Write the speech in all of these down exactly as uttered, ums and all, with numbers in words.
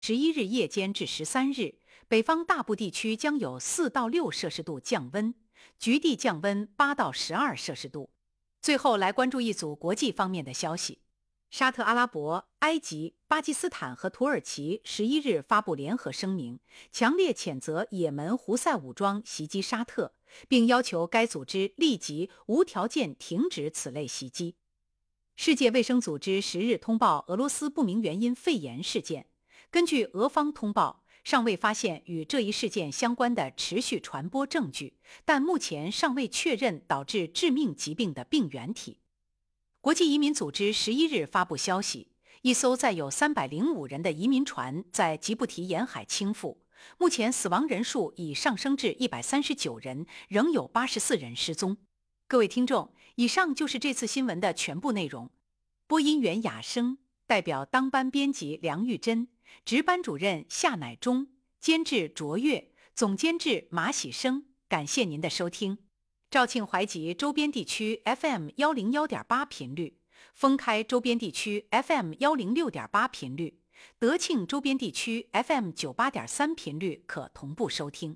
十一日夜间至十三日，北方大部地区将有四到六摄氏度降温，局地降温八到十二摄氏度。最后来关注一组国际方面的消息。沙特阿拉伯、埃及、巴基斯坦和土耳其十一日发布联合声明，强烈谴责也门胡塞武装袭击沙特，并要求该组织立即无条件停止此类袭击。世界卫生组织十日通报俄罗斯不明原因肺炎事件，根据俄方通报，尚未发现与这一事件相关的持续传播证据，但目前尚未确认导致致命疾病的病原体。国际移民组织十一日发布消息，一艘载有三百零五人的移民船在吉布提沿海倾覆，目前死亡人数已上升至一百三十九人，仍有八十四人失踪。各位听众，以上就是这次新闻的全部内容。播音员雅生，代表当班编辑梁玉珍，值班主任夏乃忠，监制卓越，总监制马喜生。感谢您的收听。肇庆淮吉周边地区 F M 一零一点八 频率，封开周边地区 F M 一零六点八 频率，德庆周边地区 F M 九十八点三 频率可同步收听。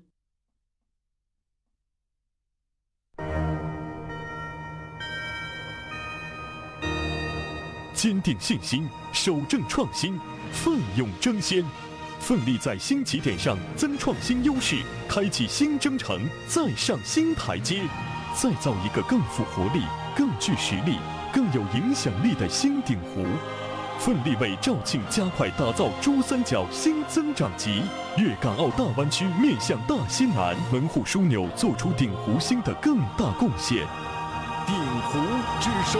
坚定信心，守正创新，奋勇争先，奋力在新起点上增创新优势，开启新征程，再上新台阶，再造一个更富活力、更具实力、更有影响力的新鼎湖。奋力为肇庆加快打造珠三角新增长极，粤港澳大湾区面向大西南，门户枢纽做出鼎湖新的更大贡献。鼎湖之声。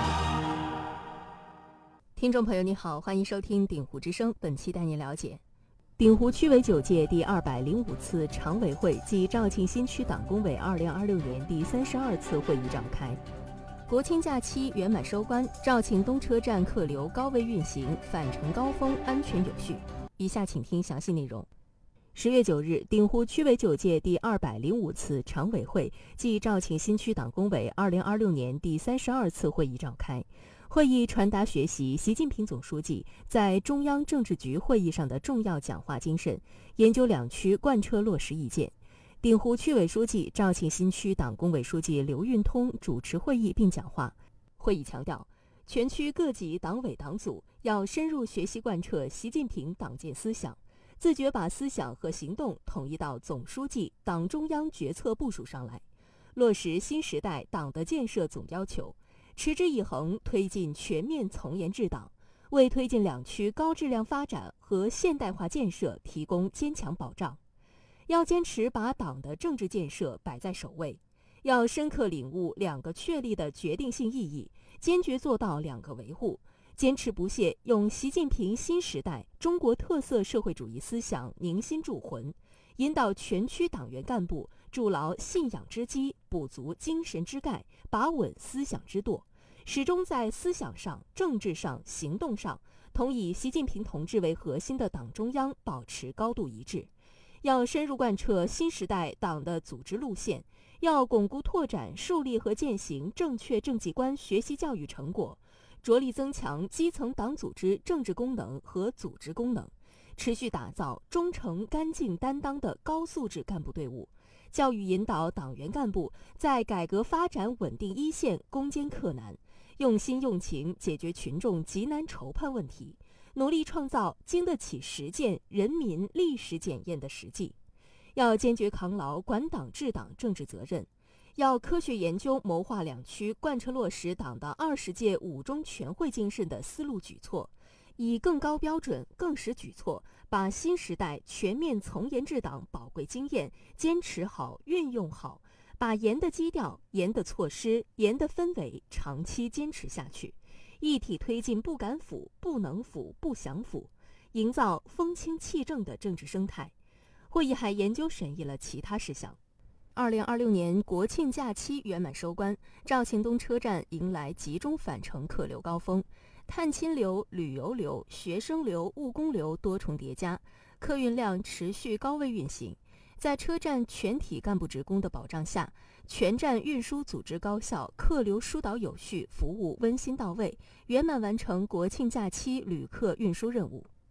听众朋友你好，欢迎收听鼎湖之声，本期带您了解鼎湖区委九届第二百零五次常委会暨肇庆新区党工委二零二六年第三十二次会议召开。国庆假期圆满收官，肇庆东车站客流高位运行，返程高峰安全有序。以下请听详细内容。十月九日，鼎湖区委九届第二百零五次常委会暨肇庆新区党工委二零二六年第三十二次会议召开。会议传达学习习近平总书记在中央政治局会议上的重要讲话精神，研究两区贯彻落实意见。鼎湖区委书记、肇庆新区党工委书记刘运通主持会议并讲话。会议强调，全区各级党委党组要深入学习贯彻习近平党建思想，自觉把思想和行动统一到总书记、党中央决策部署上来，落实新时代党的建设总要求，持之以恒推进全面从严治党，为推进两区高质量发展和现代化建设提供坚强保障。要坚持把党的政治建设摆在首位，要深刻领悟两个确立的决定性意义，坚决做到两个维护，坚持不懈用习近平新时代中国特色社会主义思想凝心铸魂，引导全区党员干部筑牢信仰之基，补足精神之钙，把稳思想之舵，始终在思想上、政治上、行动上同以习近平同志为核心的党中央保持高度一致。要深入贯彻新时代党的组织路线，要巩固拓展树立和践行正确政绩观学习教育成果，着力增强基层党组织政治功能和组织功能，持续打造忠诚干净担当的高素质干部队伍，教育引导党员干部在改革发展稳定一线攻坚克难，用心用情解决群众急难愁盼问题，努力创造经得起实践、人民历史检验的实际。要坚决扛牢管党治党政治责任，要科学研究谋划两区贯彻落实党的二十届五中全会精神的思路举措，以更高标准、更实举措，把新时代全面从严治党宝贵经验坚持好、运用好，把严的基调、严的措施、严的氛围长期坚持下去，一体推进不敢腐、不能腐、不想腐，营造风清气正的政治生态。会议还研究审议了其他事项。二零二六年国庆假期圆满收官，肇庆东车站迎来集中返程客流高峰，探亲流、旅游流、学生流、务工流多重叠加，客运量持续高位运行。在车站全体干部职工的保障下，全站运输组织高效，客流疏导有序，服务温馨到位，圆满完成国庆假期旅客运输任务。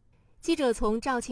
记者从肇庆